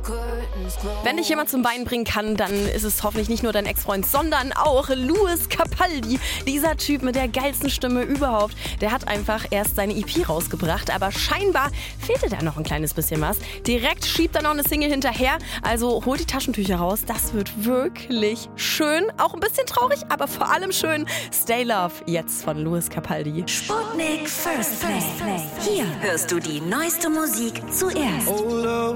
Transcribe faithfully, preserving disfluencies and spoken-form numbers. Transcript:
Wenn dich jemand zum Weinen bringen kann, dann ist es hoffentlich nicht nur dein Ex-Freund, sondern auch Lewis Capaldi. Dieser Typ mit der geilsten Stimme überhaupt, der hat einfach erst seine E P rausgebracht, aber scheinbar fehlte da noch ein kleines bisschen was. Direkt schiebt er noch eine Single hinterher, also holt die Taschentücher raus. Das wird wirklich schön, auch ein bisschen traurig, aber vor allem schön. Stay Love, jetzt von Lewis Capaldi. Sputnik First Play. Hier hörst du die neueste Musik zuerst.